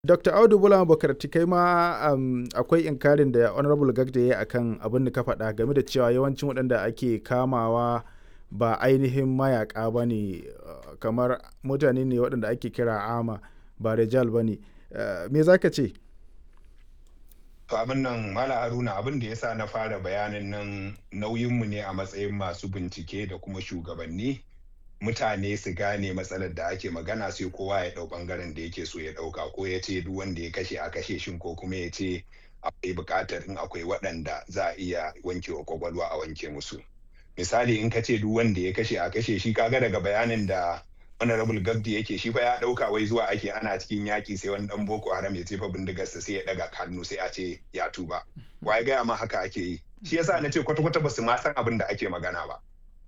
Dr. Audu Bulama Bukarti kai ma akwai inkarin da Honorable Gagda ya yi akan abin da ka faɗa game da cewa yawancin waɗanda ake kamawa ba ainihin mayaƙa ba ne, kamar mutane ne waɗanda ake kira ama ba rijal ba ne. Me za ka ce? To abin nan Mala Haruna, abin da ya sa na fara bayanin nan nauyinmu ne a matsayin masu bincike da kuma shugabanni mutane su gane matsalar da ake magana, sai kowa ya ɗau ɓangaren da yake so ya ɗauka, ko ya ce duk wanda ya kashe a kashe shin, ko kuma ya ce akwai buƙatar in akwai waɗanda za a iya wanke wa kwakwalwa a wanke musu. Misali, in ka ce duk wanda ya kashe a kashe shi, kaga daga bayanin da Honorable Gabdi yake, shi fa ya ɗauka wai zuwa ake ana cikin yaƙi sai wani ɗan Boko Haram ya jefa bindigarsa sai ya ɗaga hannu sai a ce ya tuba. Wa ya gaya ma haka ake yi? Shi yasa na ce kwata-kwata ba su ma san abin da ake magana ba.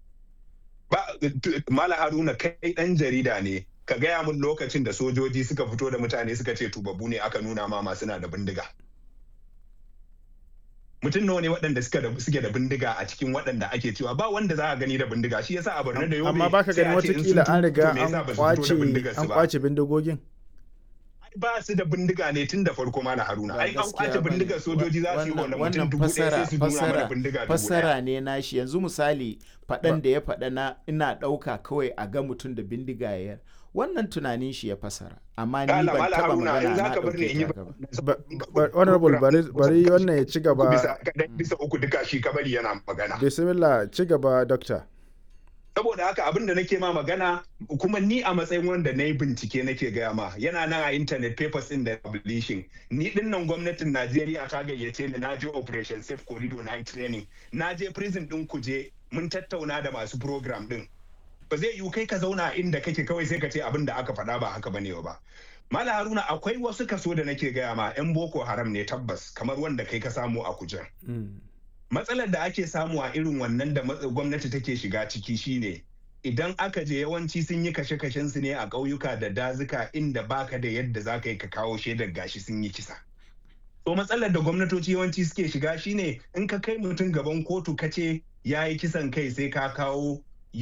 Mala Haruna, kai ɗan jarida ne, ka gaya min lokacin da sojoji suka fito da mutane suka ce tubabbu ne aka nuna ma suna da bindiga. Mutum nawa ne waɗanda suke da bindiga a cikin waɗanda ake cewa ba wanda za a gani da bindiga. Shi yasa a Borno da Yobe, amma baka gani watakila an riga an kwace bindigogin. Ba su da bindiga ne tun da farko, Mala Haruna. Ai an kwace bindigar sojoji za su yi wannan mutum dubu ɗaya sai su nuna mana bindiga dubu ɗaya. Fassara ne nashi. Yanzu misali faɗan da ya faɗa na ina ɗauka kawai a ga mutum da bindiga ya, wannan tunanin shi ya fasara, amma ni ban taɓa magana na ɗauke ba. Honorable bari wannan ya ci gaba. Bisa uku duka shi kabari yana magana. Bismillah, ci gaba Dokta. Saboda haka abin da nake ma magana, kuma ni a matsayin wanda na yi bincike nake gaya ma, yana nan a internet papers in da publishing. Ni din nan gwamnatin Najeriya ta gayyace ni, na je Operation Safe Corridor, na yi training, na je prison din Kuje, mun tattauna da masu program din. Ba zai yiwu kai ka zauna inda kake kawai sai ka ce abin da aka faɗa ba haka bane ba. Mala Haruna, akwai wasu kaso da nake gaya ma 'yan Boko Haram ne tabbas, kamar wanda kai ka samu a Kujen. Matsalar da ake samu a irin wannan da gwamnati take shiga ciki shine, idan aka je yawanci sun yi kashe-kashen su ne a ƙauyuka da dazuka inda baka da yadda za ka yi ka kawo shaidar gashi sun yi kisa. To matsalar da gwamnatoci yawanci suke shiga shine, in ka kai mutum gaban kotu ka ce ya yi kisan kai, sai ka kawo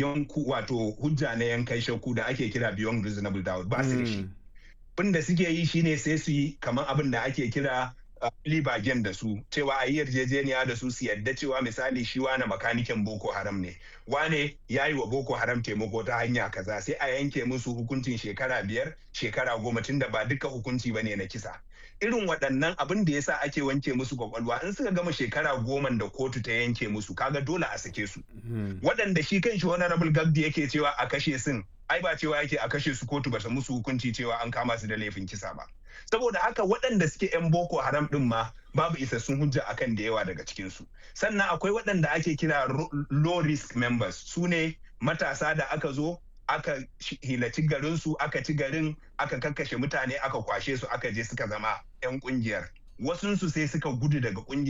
wato hujja na yankan shakku da ake kira beyond reasonable doubt, ba su da shi. Abin da suke yi shine sai su yi kamar abin da ake kira libagen da su, cewa a yi yarjejeniya da su yadda cewa misali shi wane makanikin Boko Haram ne, wane ya yi wa Boko Haram taimako ta hanya kaza, sai a yanke musu hukuncin shekara 5, shekara 10, tunda ba duka hukunci ba ne na kisa. Irin waɗannan abin da yasa ake wanke musu kwakwalwa, in suka gama shekara 10 da kotu ta yanke musu, kaga dole a sake su. Waɗanda shi kan shi Honorable Gabdi yake cewa a kashe sun, ai ba cewa yake a kashe su kotu ba ta musu hukunci cewa an kama su da laifin kisa ba. Saboda haka waɗanda suke 'yan Boko Haram ɗin ma babu isassun hujja akan da yawa daga cikinsu. Sannan akwai waɗanda ake kira low risk members, su ne matasa da aka zo aka hilaci garinsu, aka ci garin, aka kakkashe mutane, aka kwashe su, aka je suka zama 'yan ƙungiyar. Wasunsu sai suka gudu daga ƙungiyar